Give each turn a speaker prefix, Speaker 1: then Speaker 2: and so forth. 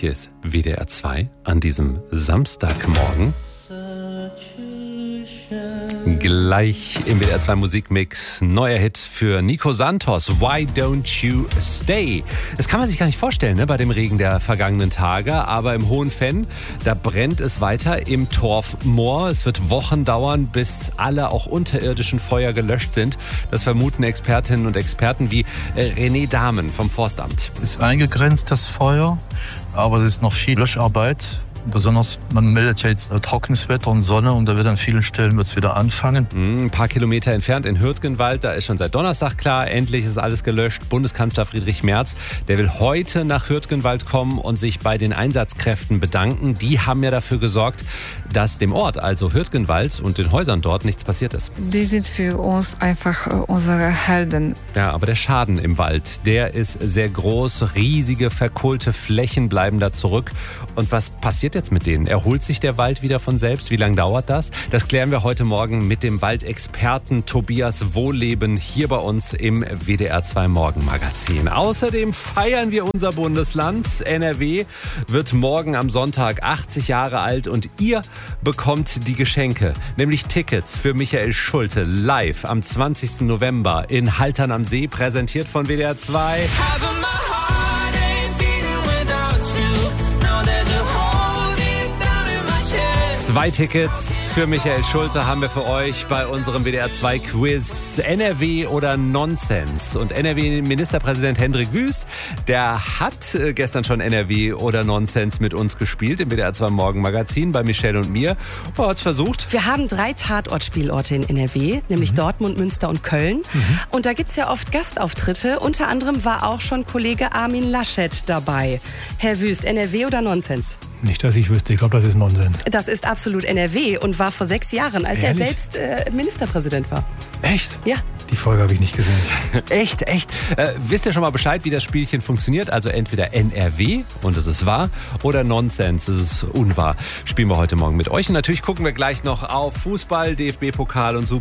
Speaker 1: Hier ist WDR 2 an diesem Samstagmorgen. Gleich im WDR 2 Musikmix neuer Hit für Nico Santos, Why Don't You Stay? Das kann man sich gar nicht vorstellen, ne, bei dem Regen der vergangenen Tage, aber im Hohen Venn, da brennt es weiter im Torfmoor. Es wird Wochen dauern, bis alle auch unterirdischen Feuer gelöscht sind. Das vermuten Expertinnen und Experten wie René Dahmen vom Forstamt.
Speaker 2: Es ist eingegrenzt, das Feuer, aber es ist noch viel Löscharbeit. Besonders, man meldet ja jetzt trockenes Wetter und Sonne und da wird an vielen Stellen wird's wieder anfangen.
Speaker 1: Ein paar Kilometer entfernt in Hürtgenwald, da ist schon seit Donnerstag klar, endlich ist alles gelöscht. Bundeskanzler Friedrich Merz, der will heute nach Hürtgenwald kommen und sich bei den Einsatzkräften bedanken. Die haben ja dafür gesorgt, dass dem Ort, also Hürtgenwald und den Häusern dort nichts passiert ist.
Speaker 3: Die sind für uns einfach unsere Helden.
Speaker 1: Ja, aber der Schaden im Wald, der ist sehr groß. Riesige verkohlte Flächen bleiben da zurück. Und was passiert jetzt mit denen? Erholt sich der Wald wieder von selbst? Wie lange dauert das? Das klären wir heute Morgen mit dem Waldexperten Tobias Wohleben hier bei uns im WDR 2 Morgenmagazin. Außerdem feiern wir unser Bundesland. NRW wird morgen am Sonntag 80 Jahre alt und ihr bekommt die Geschenke, nämlich Tickets für Michael Schulte live am 20. November in Haltern am See, präsentiert von WDR 2. 2 Tickets für Michael Schulte haben wir für euch bei unserem WDR 2 Quiz NRW oder Nonsens. Und NRW-Ministerpräsident Hendrik Wüst, der hat gestern schon NRW oder Nonsens mit uns gespielt im WDR 2 Morgenmagazin bei Michelle und mir. Er hat's versucht.
Speaker 4: Wir haben 3 Tatortspielorte in NRW, nämlich Dortmund, Münster und Köln. Und da gibt's ja oft Gastauftritte. Unter anderem war auch schon Kollege Armin Laschet dabei. Herr Wüst, NRW oder Nonsens?
Speaker 5: Nicht, dass ich wüsste. Ich glaube, das ist Nonsens.
Speaker 4: Das ist absolut NRW und war vor 6 Jahren, als
Speaker 5: Ehrlich?
Speaker 4: er selbst Ministerpräsident war.
Speaker 5: Echt?
Speaker 4: Ja.
Speaker 5: Die Folge habe ich nicht gesehen.
Speaker 1: Echt? Wisst ihr schon mal Bescheid, wie das Spielchen funktioniert? Also entweder NRW, und es ist wahr, oder Nonsens, es ist unwahr. Spielen wir heute Morgen mit euch. Und natürlich gucken wir gleich noch auf Fußball, DFB-Pokal und Super.